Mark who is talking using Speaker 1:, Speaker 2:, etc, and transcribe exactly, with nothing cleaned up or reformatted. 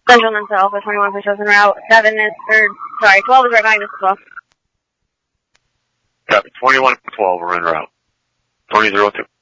Speaker 1: Central and Alpha twenty-one for shows en route. seven is, or, sorry, twelve is right behind us as well.
Speaker 2: Copy. twenty-one and twelve are en route. twenty zero two.